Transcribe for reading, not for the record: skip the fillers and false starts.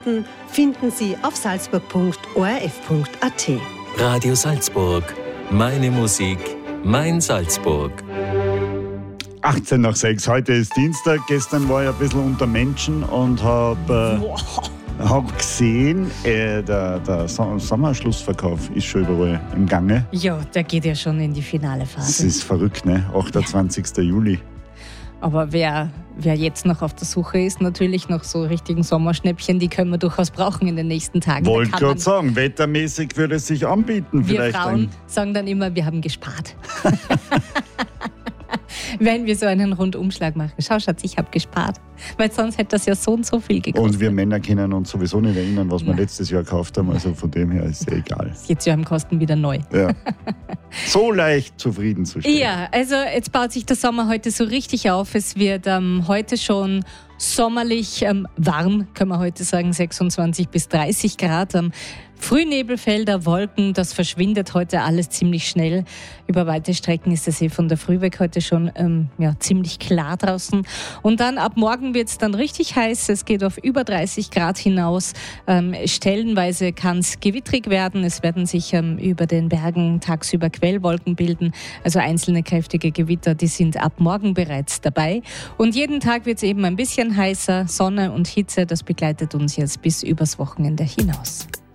Nachrichten finden Sie auf salzburg.orf.at. Radio Salzburg. Meine Musik, mein Salzburg. 18 nach 6. Heute ist Dienstag. Gestern war ich ein bisschen unter Menschen und habe gesehen, der Sommerschlussverkauf ist schon überall im Gange. Ja, der geht ja schon in die finale Phase. Das ist verrückt, ne? 28. Juli. Aber wer jetzt noch auf der Suche ist, natürlich noch so richtigen Sommerschnäppchen, die können wir durchaus brauchen in den nächsten Tagen. Wollte gerade sagen, wettermäßig würde es sich anbieten. Wir Frauen sagen dann immer, wir haben gespart. Wenn wir so einen Rundumschlag machen. Schau, Schatz, ich habe gespart. Weil sonst hätte das ja so und so viel gekostet. Und wir Männer können uns sowieso nicht erinnern, was wir letztes Jahr gekauft haben. Also von dem her ist es egal. Jetzt Jahr im Kosten wieder neu. Ja. So leicht zufriedenzustellen. Ja, also jetzt baut sich der Sommer heute so richtig auf. Es wird heute schon sommerlich warm, können wir heute sagen, 26 bis 30 Grad. Frühnebelfelder, Wolken, das verschwindet heute alles ziemlich schnell. Über weite Strecken ist es von der Früh weg heute schon ziemlich klar draußen. Und dann ab morgen wird es dann richtig heiß. Es geht auf über 30 Grad hinaus. Stellenweise kann es gewittrig werden. Es werden sich über den Bergen tagsüber Quellwolken bilden. Also einzelne kräftige Gewitter, die sind ab morgen bereits dabei. Und jeden Tag wird es eben ein bisschen heißer. Sonne und Hitze, das begleitet uns jetzt bis übers Wochenende hinaus.